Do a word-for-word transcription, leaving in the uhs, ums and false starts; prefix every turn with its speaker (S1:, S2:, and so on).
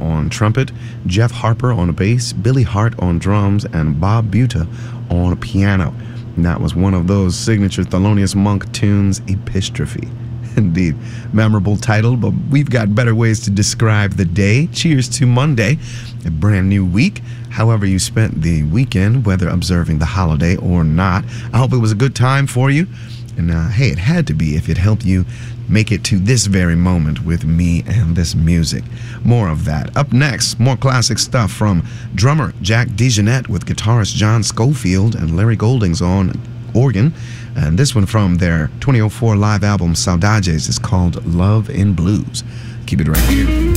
S1: on trumpet, Jeff Harper on bass, Billy Hart on drums, and Bob Buta on piano. And that was one of those signature Thelonious Monk tunes, Epistrophe. Indeed, memorable title, but we've got better ways to describe the day. Cheers to Monday, a brand new week. However you spent the weekend, whether observing the holiday or not, I hope it was a good time for you. And uh, hey, it had to be if it helped you make it to this very moment with me and this music. More of that. Up next, more classic stuff from drummer Jack DeJohnette with guitarist John Scofield and Larry Goldings on organ. And this one from their twenty oh four live album Saudades is called Love in Blues. Keep it right here.